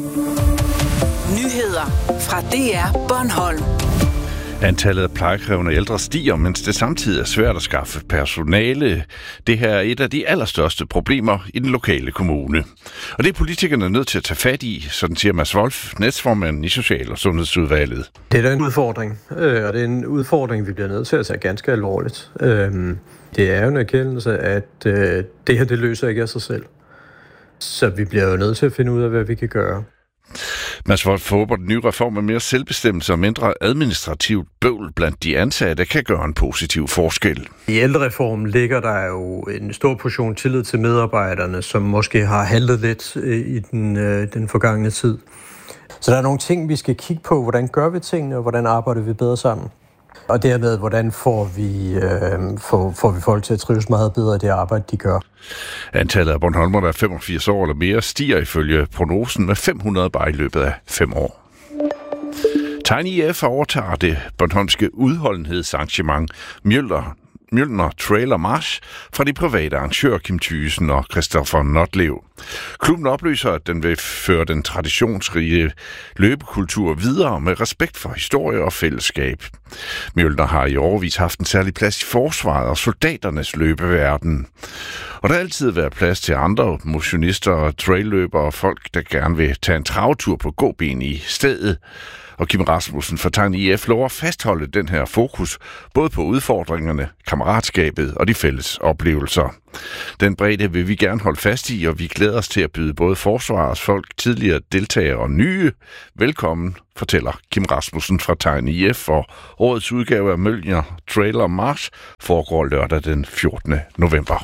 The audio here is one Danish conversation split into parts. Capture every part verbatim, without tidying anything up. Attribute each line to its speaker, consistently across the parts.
Speaker 1: Nyheder fra D R Bornholm.
Speaker 2: Antallet af plejekrævende ældre stiger, mens det samtidig er svært at skaffe personale. Det her er et af de allerstørste problemer i den lokale kommune. Og det er politikerne nødt til at tage fat i, sådan siger Mads Wolf, næstformanden i Social- og Sundhedsudvalget.
Speaker 3: Det er da en udfordring, og det er en udfordring, vi bliver nødt til at tage ganske alvorligt. Det er jo en erkendelse, at det her det løser ikke af sig selv. Så vi bliver jo nødt til at finde ud af, hvad vi kan gøre.
Speaker 2: Mads Wolf håber, at den nye reform med mere selvbestemmelse og mindre administrativt bøvl blandt de ansatte kan gøre en positiv forskel.
Speaker 3: I ældrereformen ligger der jo en stor portion tillid til medarbejderne, som måske har haltet lidt i den, den forgangne tid. Så der er nogle ting, vi skal kigge på. Hvordan gør vi tingene, og hvordan arbejder vi bedre sammen? Og dermed, hvordan får vi, øh, får, får vi folk til at trives meget bedre i det arbejde, de gør.
Speaker 2: Antallet af bornholmere, der er femogfirs år eller mere, stiger ifølge prognosen med fem hundrede bare i løbet af fem år. Tiny I F overtager det bornholmske udholdenhedsarrangement Mjølner Mjølner Trailer March fra de private arrangører Kim Thyssen og Christoffer Notlev. Klubben oplyser, at den vil føre den traditionsrige løbekultur videre med respekt for historie og fællesskab. Mjølner har i årevis haft en særlig plads i forsvaret og soldaternes løbeverden. Og der har altid været plads til andre motionister og trailløbere og folk, der gerne vil tage en travtur på gåben i stedet. Og Kim Rasmussen fra Tiny I F lover at fastholde den her fokus, både på udfordringerne, kammeratskabet og de fælles oplevelser. Den bredde vil vi gerne holde fast i, og vi glæder os til at byde både forsvarets folk, tidligere deltagere og nye velkommen, fortæller Kim Rasmussen fra Tiny I F, og årets udgave af Mjølner Trailer March foregår lørdag den fjortende november.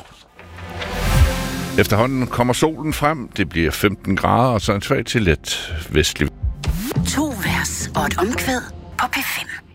Speaker 2: Efterhånden kommer solen frem, det bliver femten grader og så en svag til let vestlig.
Speaker 1: To vers og et omkvæd på P fem.